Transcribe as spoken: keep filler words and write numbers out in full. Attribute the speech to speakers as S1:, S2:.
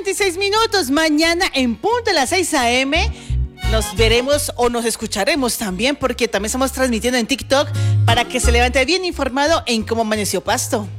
S1: veintiséis minutos. Mañana en punto de las seis a eme nos veremos o nos escucharemos también, porque también estamos transmitiendo en TikTok para que se levante bien informado en cómo amaneció Pasto.